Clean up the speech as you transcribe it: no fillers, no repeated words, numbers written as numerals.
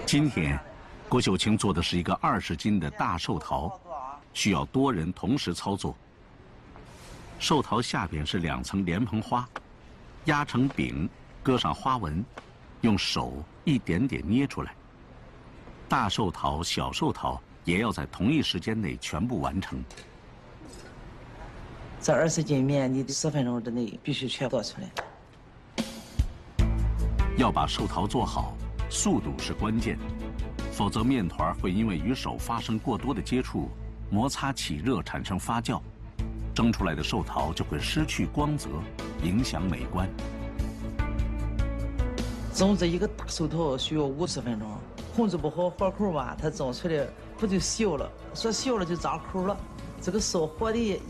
今天，郭秀清做的是一个20斤的大寿桃，需要多人同时操作。寿桃下边是2层莲蓬花，压成饼，搁上花纹，用手一点点捏出来。大寿桃、小寿桃也要在同一时间内全部完成。 这20斤面，你得10分钟之内必须全做出来。 要把寿桃做好，速度是关键，否则面团会因为与手发生过多的接触，摩擦起热产生发酵，蒸出来的寿桃就会失去光泽，影响美观。 蒸这一个大寿桃需要50分钟，控制不好火候吧，它蒸出来不就锈了？说锈了就长口了。这个烧火的